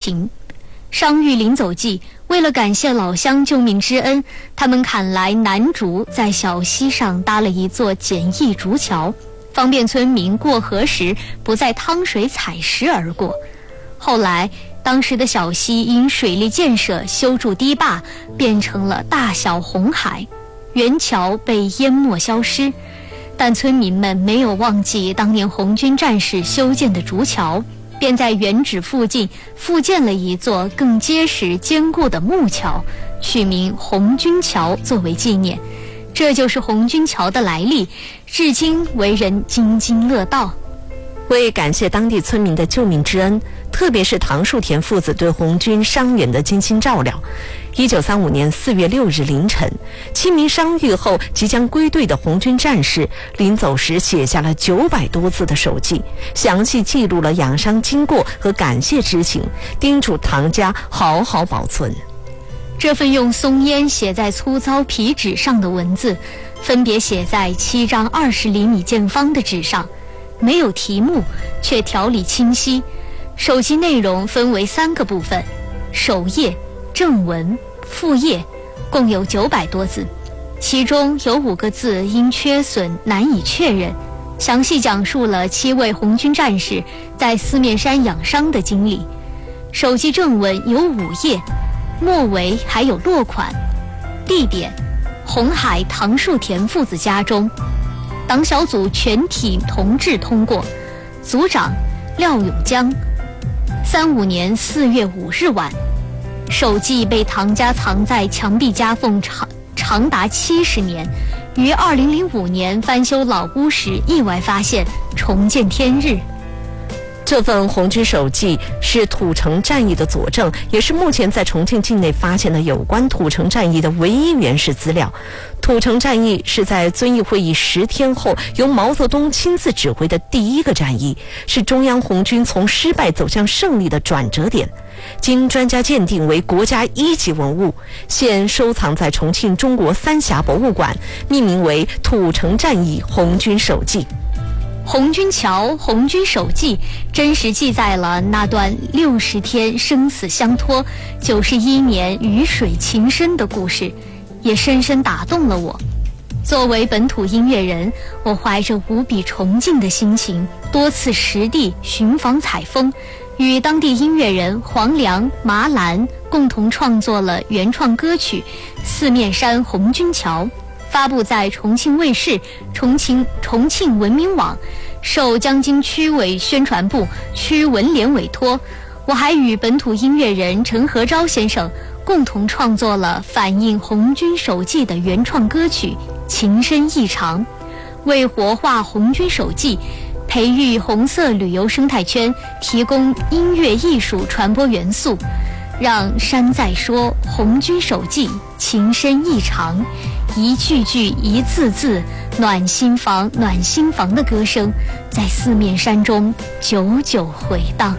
情。商誉临走记，为了感谢老乡救命之恩，他们砍来楠竹，在小溪上搭了一座简易竹桥，方便村民过河时不在汤水踩石而过。后来当时的小溪因水利建设修筑堤坝，变成了大小红海，原桥被淹没消失。但村民们没有忘记当年红军战士修建的竹桥，便在原址附近复建了一座更结实坚固的木桥，取名红军桥作为纪念。这就是红军桥的来历，至今为人津津乐道。 为感谢当地村民的救命之恩，特别是唐树田父子对红军伤员的精心照料，1935年4月6日凌晨，7名伤愈后即将归队的红军战士临走时写下了900多字的手记，详细记录了养伤经过和感谢之情，叮嘱唐家好好保存。 这份用松烟写在粗糙皮纸上的文字，分别写在7张20厘米见方的纸上，没有题目，却条理清晰。手记内容分为3个部分：首页、正文、副页，共有900多字，其中有5个字因缺损难以确认，详细讲述了7位红军战士在四面山养伤的经历。手记正文有5页，末尾还有落款，地点红海唐树田父子家中，党小组全体同志通过，组长廖永江。35年4月5日晚，手记被唐家藏在墙壁夹缝长达70年，于2005年翻修老屋时意外发现，重见天日。 这份红军手记是土城战役的佐证，也是目前在重庆境内发现的有关土城战役的唯一原始资料。土城战役是在遵义会议10天后由毛泽东亲自指挥的第一个战役，是中央红军从失败走向胜利的转折点。经专家鉴定为国家1级文物，现收藏在重庆中国三峡博物馆，命名为土城战役红军手记。 红军桥、红军手记真实记载了那段60天生死相托、91年鱼水情深的故事，也深深打动了我。作为本土音乐人，我怀着无比崇敬的心情，多次实地寻访采风，与当地音乐人黄良、麻兰共同创作了原创歌曲《四面山红军桥》，发布在重庆卫视、重庆文明网，受江津区委宣传部、区文联委托。我还与本土音乐人陈和昭先生共同创作了反映红军手记的原创歌曲《情深意长》，为活化红军手记、培育红色旅游生态圈提供音乐艺术传播元素，让山在说红军手记情深意长，一句句一字字暖心房暖心房的歌声在四面山中久久回荡。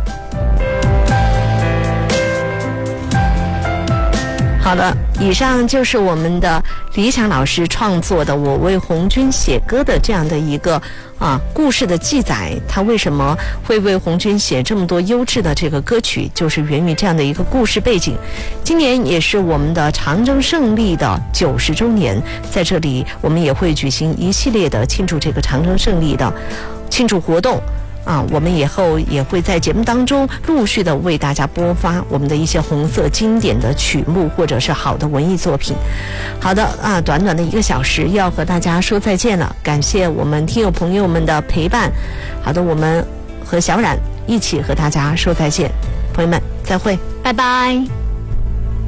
好的，以上就是我们的李想老师创作的《我为红军写歌》的这样的一个故事的记载。他为什么会为红军写这么多优质的这个歌曲，就是源于这样的一个故事背景。今年也是我们的长征胜利的90周年，在这里我们也会举行一系列的庆祝这个长征胜利的庆祝活动。我们以后也会在节目当中陆续的为大家播发我们的一些红色经典的曲目或者是好的文艺作品。好的短短的1个小时又要和大家说再见了，感谢我们听友朋友们的陪伴。好的，我们和小冉一起和大家说再见，朋友们再会， 拜拜。